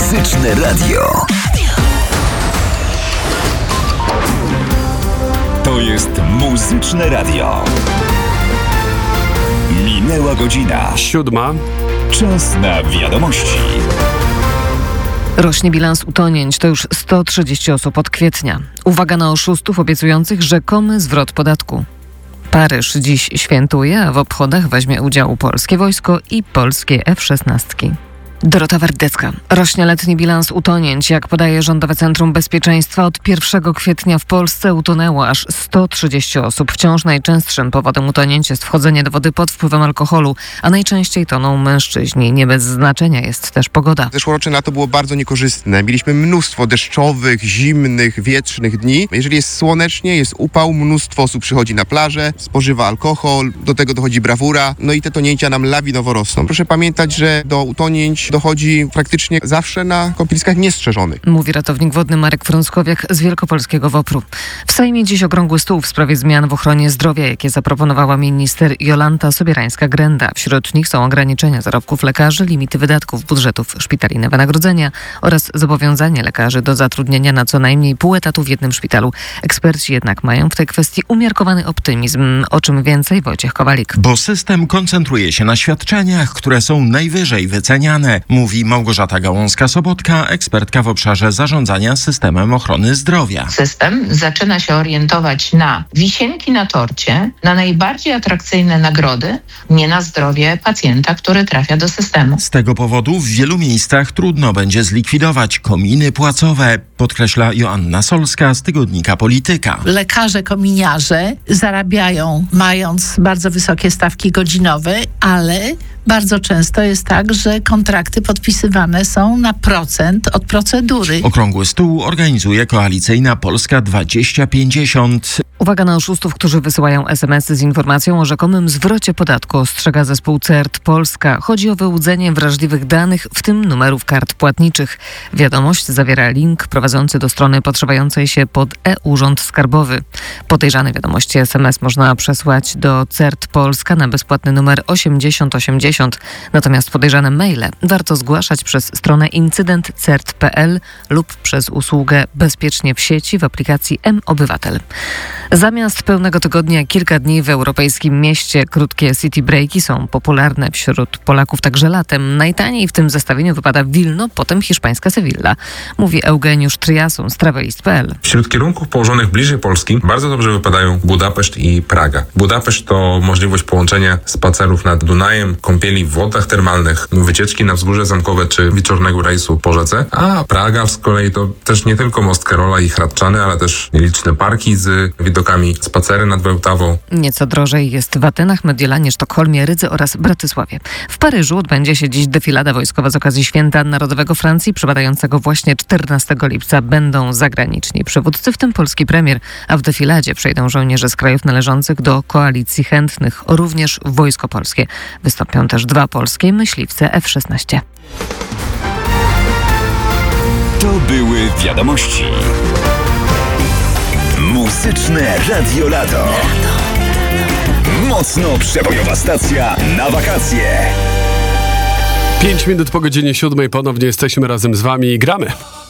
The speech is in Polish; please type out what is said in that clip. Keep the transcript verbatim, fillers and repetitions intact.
Muzyczne Radio. To jest Muzyczne Radio. Minęła godzina. Siódma. Czas na wiadomości. Rośnie bilans utonięć, to już sto trzydzieści osób od kwietnia. Uwaga na oszustów obiecujących rzekomy zwrot podatku. Paryż dziś świętuje, a w obchodach weźmie udział polskie wojsko i polskie F szesnaście. Dorota Wardecka. Rośnie letni bilans utonięć. Jak podaje Rządowe Centrum Bezpieczeństwa, od pierwszego kwietnia w Polsce utonęło aż sto trzydzieści osób. Wciąż najczęstszym powodem utonięć jest wchodzenie do wody pod wpływem alkoholu, a najczęściej toną mężczyźni. Nie bez znaczenia jest też pogoda. Zeszłoroczne lato było bardzo niekorzystne. Mieliśmy mnóstwo deszczowych, zimnych, wietrznych dni. Jeżeli jest słonecznie, jest upał, mnóstwo osób przychodzi na plażę, spożywa alkohol, do tego dochodzi brawura, no i te tonięcia nam lawinowo rosną. Proszę pamiętać, że do utonięć dochodzi praktycznie zawsze na kąpieliskach niestrzeżonych. Mówi ratownik wodny Marek Frąckowiak z Wielkopolskiego WOPR-u. W Sejmie dziś okrągły stół w sprawie zmian w ochronie zdrowia, jakie zaproponowała minister Jolanta Sobierańska-Grenda. Wśród nich są ograniczenia zarobków lekarzy, limity wydatków budżetów szpitali na wynagrodzenia oraz zobowiązanie lekarzy do zatrudnienia na co najmniej pół etatu w jednym szpitalu. Eksperci jednak mają w tej kwestii umiarkowany optymizm. O czym więcej Wojciech Kowalik. Bo system koncentruje się na świadczeniach, które są najwyżej wyceniane, mówi Małgorzata Gałązka-Sobotka, ekspertka w obszarze zarządzania systemem ochrony zdrowia. System zaczyna się orientować na wisienki na torcie, na najbardziej atrakcyjne nagrody, nie na zdrowie pacjenta, który trafia do systemu. Z tego powodu w wielu miejscach trudno będzie zlikwidować kominy płacowe, podkreśla Joanna Solska z tygodnika Polityka. Lekarze kominiarze zarabiają mając bardzo wysokie stawki godzinowe, ale bardzo często jest tak, że kontrakty podpisywane są na procent od procedury. Okrągły stół organizuje koalicyjna Polska dwadzieścia pięćdziesiąt. Uwaga na oszustów, którzy wysyłają es em esy z informacją o rzekomym zwrocie podatku, ostrzega zespół C E R T Polska. Chodzi o wyłudzenie wrażliwych danych, w tym numerów kart płatniczych. Wiadomość zawiera link prowadzący do strony podszywającej się pod e-Urząd Skarbowy. Podejrzane wiadomości es em es można przesłać do C E R T Polska na bezpłatny numer osiemdziesiąt osiemdziesiąt. Natomiast podejrzane maile warto zgłaszać przez stronę incydent kropka cert kropka pe el lub przez usługę Bezpiecznie w sieci w aplikacji M-Obywatel. Zamiast pełnego tygodnia kilka dni w europejskim mieście. Krótkie city breaki są popularne wśród Polaków także latem. Najtaniej w tym zestawieniu wypada Wilno, potem hiszpańska Sewilla. Mówi Eugeniusz Triasun z travelist kropka pe el. Wśród kierunków położonych bliżej Polski bardzo dobrze wypadają Budapeszt i Praga. Budapeszt to możliwość połączenia spacerów nad Dunajem, kąpieli w wodach termalnych, wycieczki na wzgórze zamkowe czy wieczornego rejsu po rzece, a Praga z kolei to też nie tylko most Karola i Hradczany, ale też liczne parki z widokami, spacery nad Wełtawą. Nieco drożej jest w Atenach, Mediolanie, Sztokholmie, Rydze oraz Bratysławie. W Paryżu odbędzie się dziś defilada wojskowa z okazji Święta Narodowego Francji, przypadającego właśnie czternastego lipca. Będą zagraniczni przywódcy, w tym polski premier, a w defiladzie przejdą żołnierze z krajów należących do koalicji chętnych, również wojsko polskie. Wystąpią też dwa polskie myśliwce F szesnaście. To były wiadomości. Muzyczne Radio Lato. Mocno przebojowa stacja na wakacje. Pięć minut po godzinie siódmej ponownie jesteśmy razem z wami i gramy.